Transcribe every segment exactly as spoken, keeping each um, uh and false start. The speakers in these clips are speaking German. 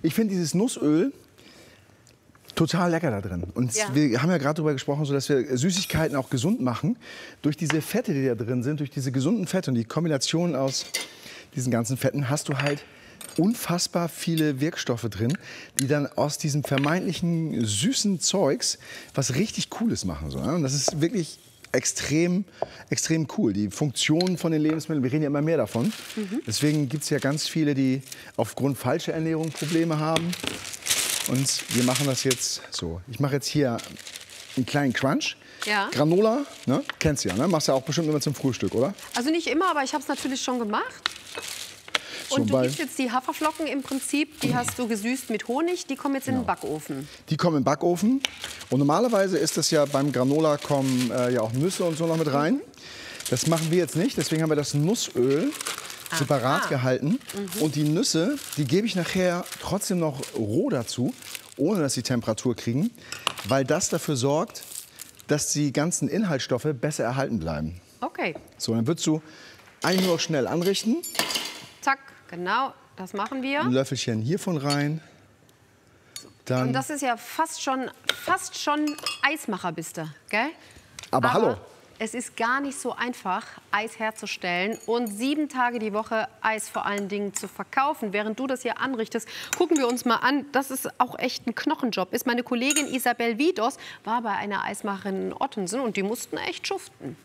Ich finde dieses Nussöl total lecker da drin. Und Ja. wir haben ja gerade darüber gesprochen, so dass wir Süßigkeiten auch gesund machen. Durch diese Fette, die da drin sind, durch diese gesunden Fette und die Kombination aus diesen ganzen Fetten, hast du halt unfassbar viele Wirkstoffe drin, die dann aus diesem vermeintlichen süßen Zeugs was richtig Cooles machen. So, ne? Und das ist wirklich extrem, extrem cool. Die Funktion von den Lebensmitteln, wir reden ja immer mehr davon. Mhm. Deswegen gibt es ja ganz viele, die aufgrund falscher Ernährung Probleme haben. Und wir machen das jetzt so. Ich mache jetzt hier einen kleinen Crunch. Ja. Granola, ne? Kennst du ja, ne? Machst du ja auch bestimmt immer zum Frühstück, oder? Also nicht immer, aber ich habe es natürlich schon gemacht. So, Und du weil gibst jetzt die Haferflocken im Prinzip, die hast du gesüßt mit Honig, die kommen jetzt in den Backofen. die kommen im Backofen. Und normalerweise ist das ja beim Granola kommen äh, ja auch Nüsse und so noch mit rein. Das machen wir jetzt nicht, deswegen haben wir das Nussöl separat Aha. gehalten. Mhm. Und die Nüsse, die gebe ich nachher trotzdem noch roh dazu, ohne dass sie Temperatur kriegen, weil das dafür sorgt, dass die ganzen Inhaltsstoffe besser erhalten bleiben. Okay, So, dann würdest du eigentlich nur noch schnell anrichten. zack, genau, das machen wir. Ein Löffelchen hiervon rein. Dann, Und das ist ja fast schon, fast schon Eismacher bist du, gell? aber, hallo, Es ist gar nicht so einfach, Eis herzustellen und sieben Tage die Woche Eis vor allen Dingen zu verkaufen. Während du das hier anrichtest, gucken wir uns mal an, dass es auch echt ein Knochenjob ist. Meine Kollegin Isabel Widos war bei einer Eismacherin in Ottensen und die mussten echt schuften.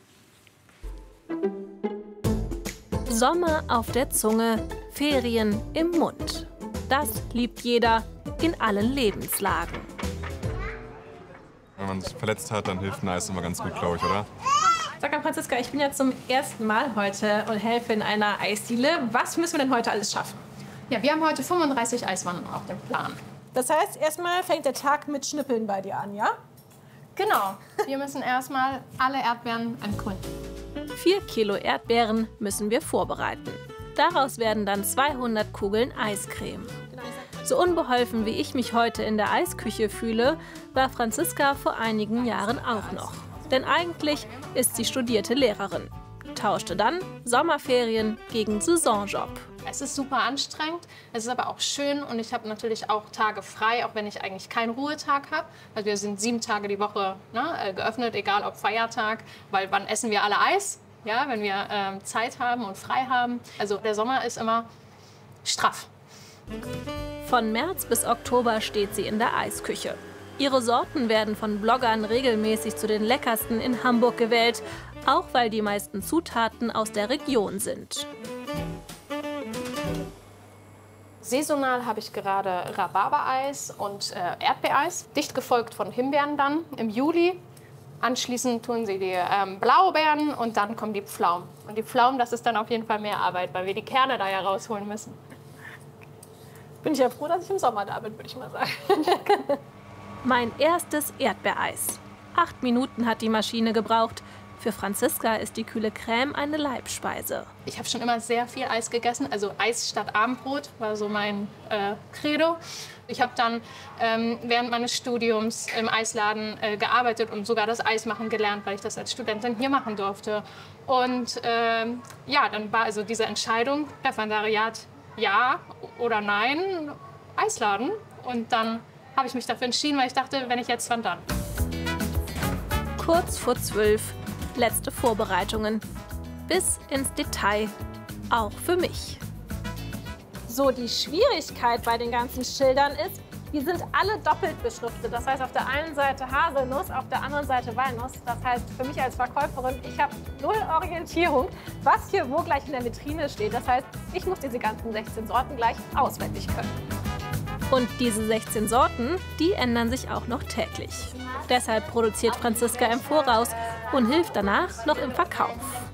Sommer auf der Zunge, Ferien im Mund. Das liebt jeder in allen Lebenslagen. Wenn man sich verletzt hat, dann hilft ein Eis immer ganz gut, glaube ich, oder? Sag mal, Franziska, ich bin ja zum ersten Mal heute und helfe in einer Eisdiele. Was müssen wir denn heute alles schaffen? Ja, wir haben heute fünfunddreißig Eiswannen auf dem Plan. Das heißt, erstmal fängt der Tag mit Schnippeln bei dir an, ja? Genau. Wir müssen erstmal alle Erdbeeren entgründen. Vier Kilo Erdbeeren müssen wir vorbereiten. Daraus werden dann zweihundert Kugeln Eiscreme. So unbeholfen, wie ich mich heute in der Eisküche fühle, war Franziska vor einigen Jahren auch noch. Denn eigentlich ist sie studierte Lehrerin. Tauschte dann Sommerferien gegen Saisonjob. Es ist super anstrengend, es ist aber auch schön und ich habe natürlich auch Tage frei, auch wenn ich eigentlich keinen Ruhetag habe. Also wir sind sieben Tage die Woche ne, geöffnet, egal ob Feiertag, weil wann essen wir alle Eis? Ja, wenn wir ähm, Zeit haben und frei haben. Also der Sommer ist immer straff. Von März bis Oktober steht sie in der Eisküche. Ihre Sorten werden von Bloggern regelmäßig zu den leckersten in Hamburg gewählt, auch weil die meisten Zutaten aus der Region sind. Saisonal habe ich gerade Rhabarbereis und äh, Erdbeereis, dicht gefolgt von Himbeeren dann im Juli. Anschließend tun sie die ähm, Blaubeeren und dann kommen die Pflaumen. Und die Pflaumen, das ist dann auf jeden Fall mehr Arbeit, weil wir die Kerne da ja rausholen müssen. Bin ich ja froh, dass ich im Sommer da bin, würde ich mal sagen. Mein erstes Erdbeereis. Acht Minuten hat die Maschine gebraucht. Für Franziska ist die kühle Creme eine Leibspeise. Ich habe schon immer sehr viel Eis gegessen, also Eis statt Abendbrot war so mein äh, Credo. Ich habe dann ähm, während meines Studiums im Eisladen äh, gearbeitet und sogar das Eismachen gelernt, weil ich das als Studentin hier machen durfte. Und ähm, ja, dann war also diese Entscheidung, Referendariat ja oder nein, Eisladen. Und dann habe ich mich dafür entschieden, weil ich dachte, wenn ich jetzt, wann dann? Kurz vor zwölf, letzte Vorbereitungen. Bis ins Detail, auch für mich. So, die Schwierigkeit bei den ganzen Schildern ist, die sind alle doppelt beschriftet. Das heißt, auf der einen Seite Haselnuss, auf der anderen Seite Walnuss. Das heißt, für mich als Verkäuferin, ich habe null Orientierung, was hier wo gleich in der Vitrine steht. Das heißt, ich muss diese ganzen sechzehn Sorten gleich auswendig können. Und diese sechzehn Sorten, die ändern sich auch noch täglich. Deshalb produziert Franziska im Voraus und hilft danach noch im Verkauf.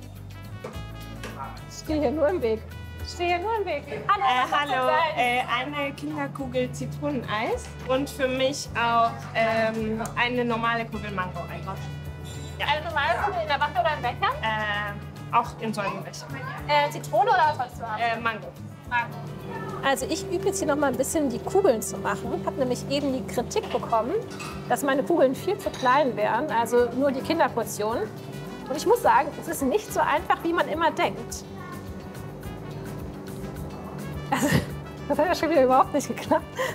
Ich stehe hier nur im Weg. Ich stehe hier nur im Weg. Hallo, Äh, hallo, äh, eine Kinderkugel Zitroneneis und für mich auch ähm, eine normale Kugel Mango einfach. Ja. Eine normale Kugel in der Watte oder im Becher? Äh, auch in so einem Becher. Äh, Zitrone oder was wolltest du haben? Äh, Mango. Mango. Also ich übe jetzt hier noch mal ein bisschen die Kugeln zu machen. Ich habe nämlich eben die Kritik bekommen, dass meine Kugeln viel zu klein wären, also nur die Kinderportion. Und ich muss sagen, es ist nicht so einfach, wie man immer denkt. Also, das hat ja schon wieder überhaupt nicht geklappt.